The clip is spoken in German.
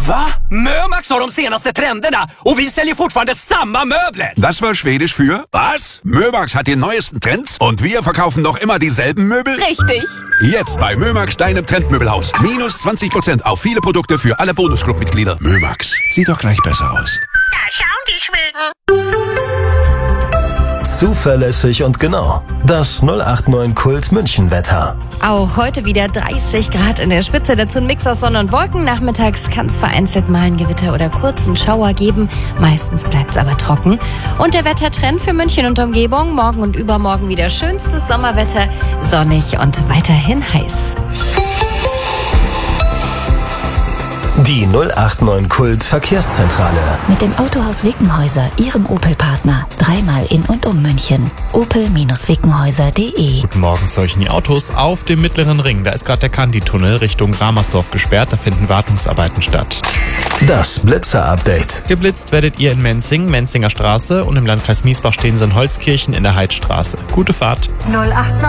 Va? Mömax har de senaste trenderna och vi säljer fortfarande samma möbler. Das war Schwedisch für was? Mömax hat die neuesten Trends und wir verkaufen noch immer dieselben Möbel? Richtig. Jetzt bei Mömax, deinem Trendmöbelhaus. Minus 20% auf viele Produkte für alle Bonusclub-Mitglieder. Mömax, sieht doch gleich besser aus. Da schauen die Schweden. Zuverlässig und genau. Das 089 Kult München Wetter. Auch heute wieder 30 Grad in der Spitze. Dazu ein Mix aus Sonne und Wolken. Nachmittags kann es vereinzelt mal ein Gewitter oder kurzen Schauer geben. Meistens bleibt es aber trocken. Und der Wettertrend für München und Umgebung. Morgen und übermorgen wieder schönstes Sommerwetter. Sonnig und weiterhin heiß. Die 089 Kult Verkehrszentrale. Mit dem Autohaus Wickenhäuser, Ihrem Opel-Partner. Dreimal in und um München. opel-wickenhäuser.de. Guten Morgen zu euch in die Autos auf dem Mittleren Ring. Da ist gerade der Kandi-Tunnel Richtung Ramersdorf gesperrt. Da finden Wartungsarbeiten statt. Das Blitzer-Update. Geblitzt werdet ihr in Menzing, Menzinger Straße und im Landkreis Miesbach stehen sie in Holzkirchen in der Heidstraße. Gute Fahrt. 089